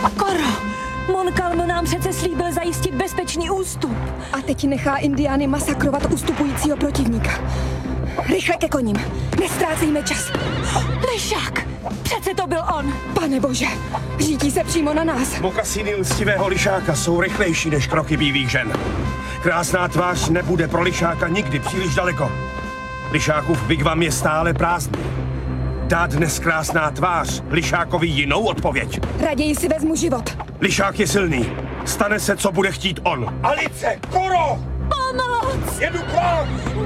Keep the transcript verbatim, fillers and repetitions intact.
Koro, Montcalm nám přece slíbil zajistit bezpečný ústup. A teď nechá indiány masakrovat ustupujícího protivníka. Rychle ke koním, nestrácejme čas. Lišák, přece to byl on. Pane bože, řítí se přímo na nás. Mokasíny lstivého lišáka jsou rychlejší než kroky bílých žen. Krásná tvář nebude pro lišáka nikdy příliš daleko. Lišákův wigwam je stále prázdný. Dá dnes krásná tvář lišákovi jinou odpověď. Raději si vezmu život. Lišák je silný. Stane se, co bude chtít on. Alice, Koro! Pomoc! Jedu k vám!